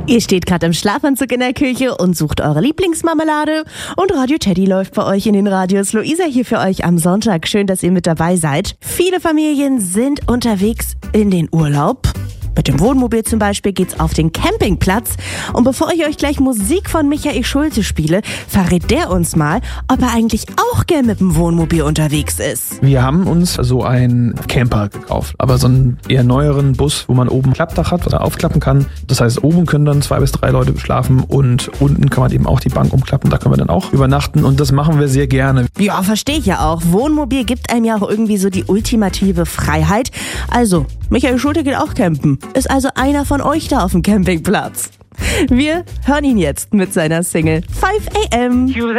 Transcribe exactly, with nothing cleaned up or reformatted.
Ihr steht gerade im Schlafanzug in der Küche und sucht eure Lieblingsmarmelade und Radio Teddy läuft bei euch in den Radios. Luisa hier für euch am Sonntag. Schön, dass ihr mit dabei seid. Viele Familien sind unterwegs in den Urlaub. Mit dem Wohnmobil zum Beispiel geht's auf den Campingplatz. Und bevor ich euch gleich Musik von Michael Schulze spiele, verrät der uns mal, ob er eigentlich auch gern mit dem Wohnmobil unterwegs ist. Wir haben uns so einen Camper gekauft, aber so einen eher neueren Bus, wo man oben ein Klappdach hat, was er aufklappen kann. Das heißt, oben können dann zwei bis drei Leute schlafen und unten kann man eben auch die Bank umklappen. Da können wir dann auch übernachten und das machen wir sehr gerne. Ja, verstehe ich ja auch. Wohnmobil gibt einem ja auch irgendwie so die ultimative Freiheit. Also, Michael Schulze geht auch campen. Ist also einer von euch da auf dem Campingplatz. Wir hören ihn jetzt mit seiner Single five a m